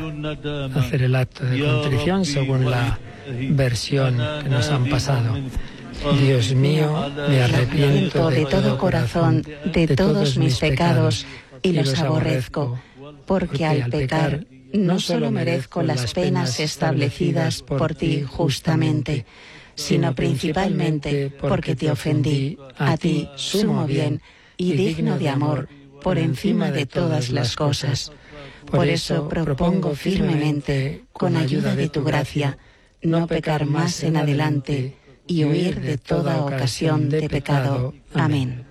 hacer el acto de contrición según la versión que nos han pasado. Dios mío, me arrepiento de todo corazón de todos mis pecados y los aborrezco, porque al pecar no solo merezco las penas establecidas por ti justamente, sino principalmente porque te ofendí, a ti, sumo bien y digno de amor, por encima de todas las cosas. Por eso propongo firmemente, con ayuda de tu gracia, no pecar más en adelante y huir de toda ocasión de pecado. Amén.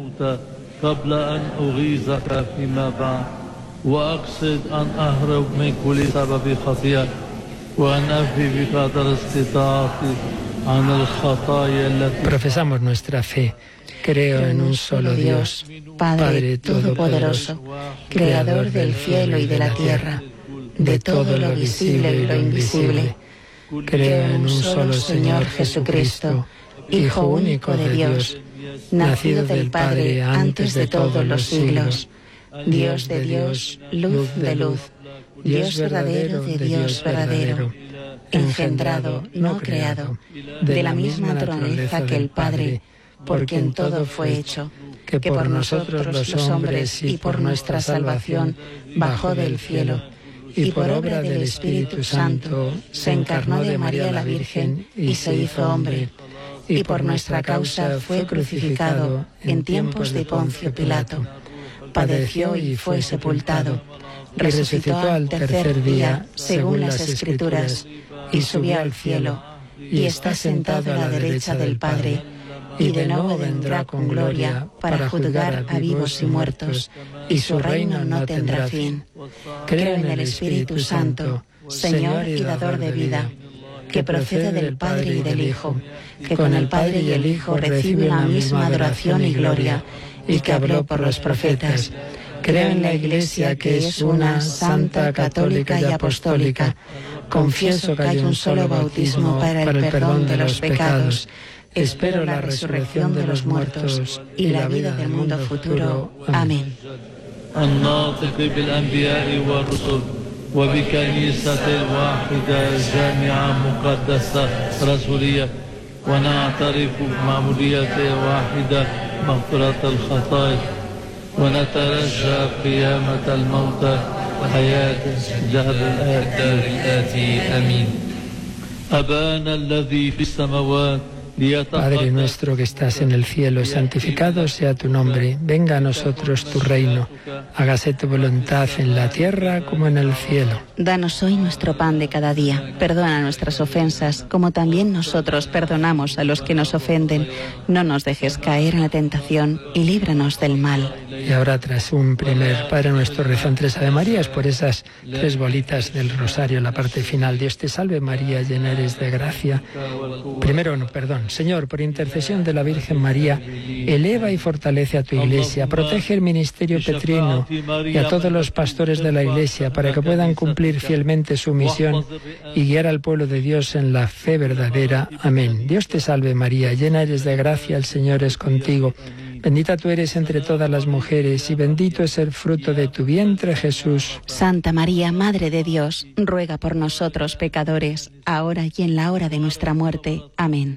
Profesamos nuestra fe. Creo en un solo Dios, Padre Todopoderoso, Creador del cielo y de la tierra, de todo lo visible y lo invisible. Creo en un solo Señor Jesucristo, Hijo único de Dios, nacido del Padre antes de todos los siglos, Dios de Dios, luz de luz, Dios verdadero de Dios verdadero, engendrado, no creado, de la misma naturaleza que el Padre, por quien todo fue hecho, que por nosotros los hombres y por nuestra salvación bajó del cielo, y por obra del Espíritu Santo se encarnó de María la Virgen y se hizo hombre, y por nuestra causa fue crucificado en tiempos de Poncio Pilato. Padeció y fue sepultado, resucitó al tercer día, según las Escrituras, y subió al cielo, y está sentado a la derecha del Padre, y de nuevo vendrá con gloria para juzgar a vivos y muertos, y su reino no tendrá fin. Creo en el Espíritu Santo, Señor y dador de vida, que procede del Padre y del Hijo, que con el Padre y el Hijo recibe la misma adoración y gloria, y que habló por los profetas. Creo en la Iglesia, que es una, santa, católica y apostólica. Confieso que hay un solo bautismo para el perdón de los pecados. Espero la resurrección de los muertos y la vida del mundo futuro. Amén. ونترجى قيامة الموتى وحياة الدار الآتي آمين. أبانا الذي في السماوات. Padre nuestro que estás en el cielo, santificado sea tu nombre. Venga a nosotros tu reino. Hágase tu voluntad en la tierra como en el cielo. Danos hoy nuestro pan de cada día. Perdona nuestras ofensas, como también nosotros perdonamos a los que nos ofenden. No nos dejes caer en la tentación y líbranos del mal. Y ahora, tras un primer Padre Nuestro, rezan 3 Ave Marías por esas 3 bolitas del rosario, la parte final. Dios te salve María, llena eres de gracia. Señor, por intercesión de la Virgen María, eleva y fortalece a tu Iglesia, protege el ministerio petrino y a todos los pastores de la Iglesia para que puedan cumplir fielmente su misión y guiar al pueblo de Dios en la fe verdadera. Amén. Dios te salve María, llena eres de gracia, el Señor es contigo. Bendita tú eres entre todas las mujeres y bendito es el fruto de tu vientre, Jesús. Santa María, Madre de Dios, ruega por nosotros pecadores, ahora y en la hora de nuestra muerte. Amén.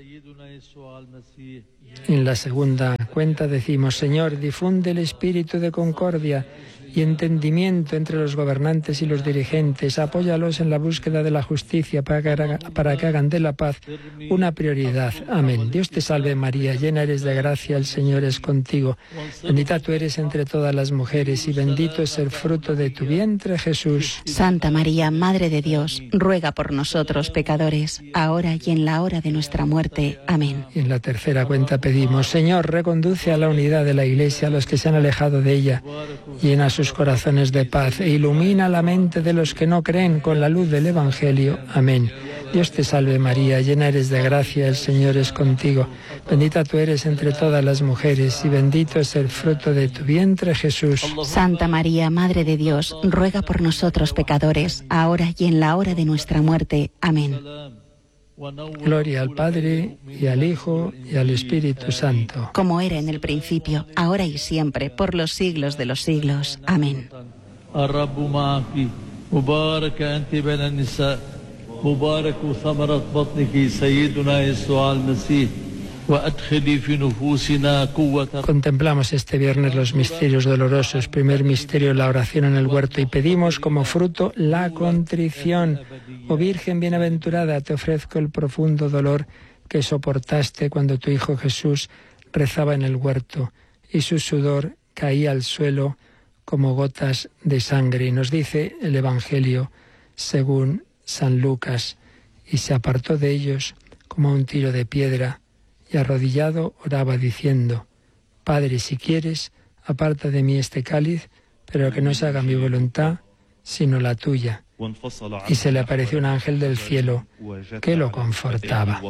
En la segunda cuenta decimos: Señor, difunde el espíritu de concordia y entendimiento entre los gobernantes y los dirigentes. Apóyalos en la búsqueda de la justicia para que hagan de la paz una prioridad. Amén. Dios te salve María, llena eres de gracia, el Señor es contigo. Bendita tú eres entre todas las mujeres y bendito es el fruto de tu vientre, Jesús. Santa María, Madre de Dios, ruega por nosotros pecadores, ahora y en la hora de nuestra muerte. Amén. Y en la tercera cuenta pedimos: Señor, reconduce a la unidad de la Iglesia a los que se han alejado de ella. Llena sus corazones de paz e ilumina la mente de los que no creen con la luz del Evangelio. Amén. Dios te salve María, llena eres de gracia, el Señor es contigo. Bendita tú eres entre todas las mujeres y bendito es el fruto de tu vientre, Jesús. Santa María, Madre de Dios, ruega por nosotros pecadores, ahora y en la hora de nuestra muerte. Amén. Gloria al Padre, y al Hijo, y al Espíritu Santo. Como era en el principio, ahora y siempre, por los siglos de los siglos. Amén. مباركة أنت بين النساء مبارك ثمرة بطنك سيدنا يسوع المسيح وأدخلي في نفوسنا قوة. Contemplamos este viernes los misterios dolorosos. Primer misterio, la oración en el huerto, y pedimos como fruto la contrición. Oh Virgen bienaventurada, te ofrezco el profundo dolor que soportaste cuando tu Hijo Jesús rezaba en el huerto y su sudor caía al suelo como gotas de sangre. Y nos dice el Evangelio según San Lucas: y se apartó de ellos como un tiro de piedra, y arrodillado oraba diciendo: Padre, si quieres, aparta de mí este cáliz, pero que no se haga mi voluntad, sino la tuya. Y se le apareció un ángel del cielo que lo confortaba.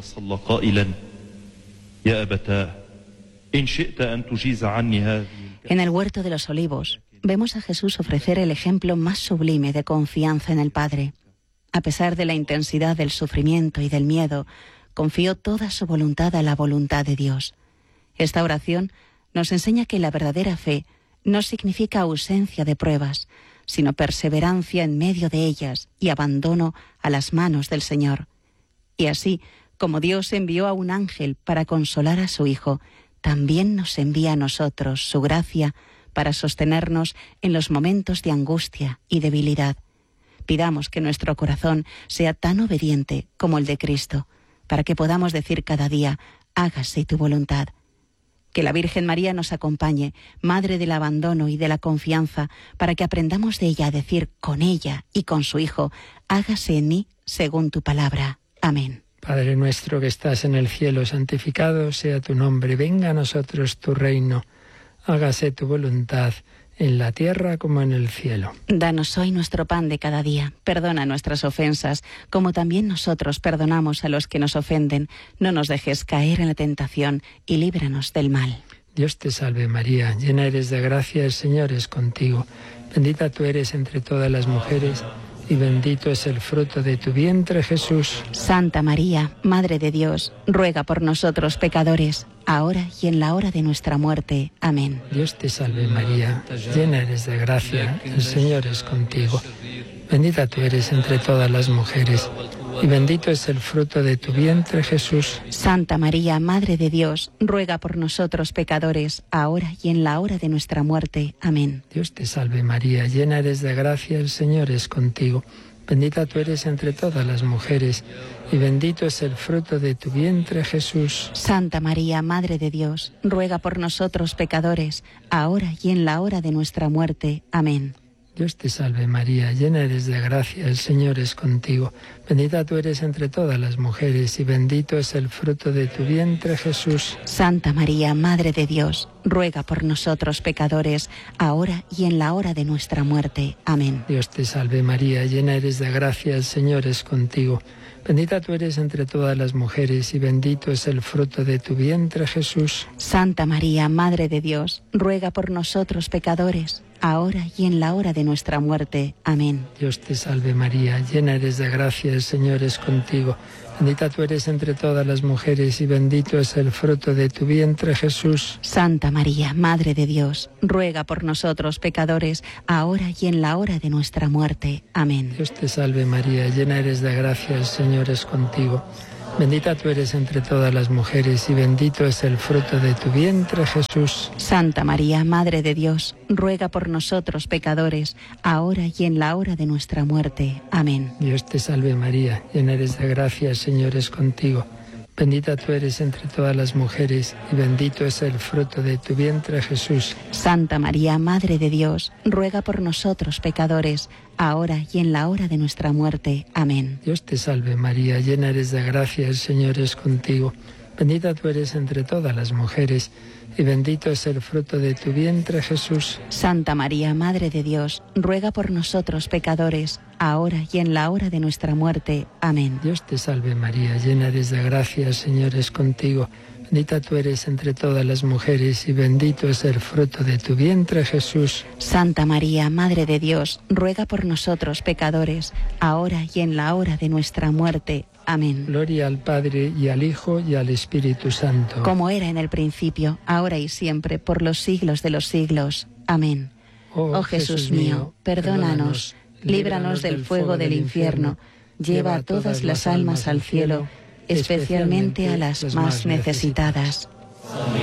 En el huerto de los olivos vemos a Jesús ofrecer el ejemplo más sublime de confianza en el Padre. A pesar de la intensidad del sufrimiento y del miedo, confió toda su voluntad a la voluntad de Dios. Esta oración nos enseña que la verdadera fe no significa ausencia de pruebas, sino perseverancia en medio de ellas y abandono a las manos del Señor. Y así, como Dios envió a un ángel para consolar a su Hijo, también nos envía a nosotros su gracia para sostenernos en los momentos de angustia y debilidad. Pidamos que nuestro corazón sea tan obediente como el de Cristo, para que podamos decir cada día: hágase tu voluntad. Que la Virgen María nos acompañe, Madre del abandono y de la confianza, para que aprendamos de ella a decir con ella y con su Hijo: hágase en mí según tu palabra. Amén. Padre nuestro que estás en el cielo, santificado sea tu nombre. Venga a nosotros tu reino. Hágase tu voluntad, en la tierra como en el cielo. Danos hoy nuestro pan de cada día. Perdona nuestras ofensas, como también nosotros perdonamos a los que nos ofenden. No nos dejes caer en la tentación y líbranos del mal. Dios te salve María, llena eres de gracia, el Señor es contigo. Bendita tú eres entre todas las mujeres, y bendito es el fruto de tu vientre, Jesús. Santa María, Madre de Dios, ruega por nosotros pecadores, ahora y en la hora de nuestra muerte. Amén. Dios te salve María, llena eres de gracia, el Señor es contigo. Bendita tú eres entre todas las mujeres, y bendito es el fruto de tu vientre, Jesús. Santa María, Madre de Dios, ruega por nosotros pecadores, ahora y en la hora de nuestra muerte. Amén. Dios te salve María, llena eres de gracia, el Señor es contigo. Bendita tú eres entre todas las mujeres, y bendito es el fruto de tu vientre, Jesús. Santa María, Madre de Dios, ruega por nosotros pecadores, ahora y en la hora de nuestra muerte. Amén. Dios te salve María, llena eres de gracia, el Señor es contigo. Bendita tú eres entre todas las mujeres, y bendito es el fruto de tu vientre, Jesús. Santa María, Madre de Dios, ruega por nosotros pecadores, ahora y en la hora de nuestra muerte. Amén. Dios te salve María, llena eres de gracia, el Señor es contigo. Bendita tú eres entre todas las mujeres, y bendito es el fruto de tu vientre, Jesús. Santa María, Madre de Dios, ruega por nosotros pecadores, ahora y en la hora de nuestra muerte. Amén. Dios te salve María, llena eres de gracia, el Señor es contigo. Bendita tú eres entre todas las mujeres, y bendito es el fruto de tu vientre, Jesús. Santa María, Madre de Dios, ruega por nosotros pecadores, ahora y en la hora de nuestra muerte. Amén. Dios te salve María, llena eres de gracia, el Señor es contigo. Bendita tú eres entre todas las mujeres, y bendito es el fruto de tu vientre, Jesús. Santa María, Madre de Dios, ruega por nosotros pecadores, ahora y en la hora de nuestra muerte. Amén. Dios te salve María, llena eres de gracia, el Señor es contigo. Bendita tú eres entre todas las mujeres, y bendito es el fruto de tu vientre, Jesús. Santa María, Madre de Dios, ruega por nosotros pecadores, ahora y en la hora de nuestra muerte. Amén. Dios te salve María, llena eres de gracia, el Señor es contigo. Bendita tú eres entre todas las mujeres, y bendito es el fruto de tu vientre, Jesús. Santa María, Madre de Dios, ruega por nosotros pecadores, ahora y en la hora de nuestra muerte. Amén. Dios te salve María, llena eres de gracia, el Señor es contigo. Bendita tú eres entre todas las mujeres, y bendito es el fruto de tu vientre, Jesús. Santa María, Madre de Dios, ruega por nosotros pecadores, ahora y en la hora de nuestra muerte. Amén. Gloria al Padre, y al Hijo, y al Espíritu Santo. Como era en el principio, ahora y siempre, por los siglos de los siglos. Amén. Oh Jesús mío, perdónanos, líbranos del fuego del infierno, lleva a todas las almas al cielo, especialmente a las más necesitadas.